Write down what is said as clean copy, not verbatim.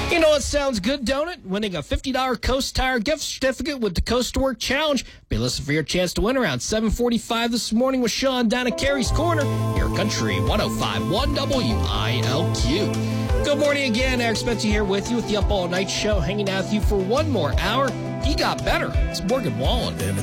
You know what sounds good, don't it? Winning a $50 Coast Tire gift certificate with the Coast to Work Challenge. Be listening for your chance to win around 7:45 this morning with Sean down at Carrie's Corner. Your Country 105.1 WILQ. Good morning again. Eric Spencer here with you with the Up All Night Show, hanging out with you for one more hour. He got better. It's Morgan Wallen.